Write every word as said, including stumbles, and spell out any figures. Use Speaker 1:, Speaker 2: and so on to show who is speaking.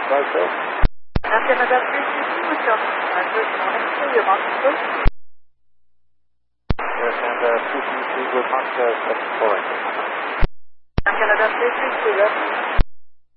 Speaker 1: Cycle.
Speaker 2: Air Canada three three two, what's your good morning, sir, your market code?
Speaker 1: Air Canada three three two, good mark, uh, seven four.
Speaker 2: Air Canada three three two,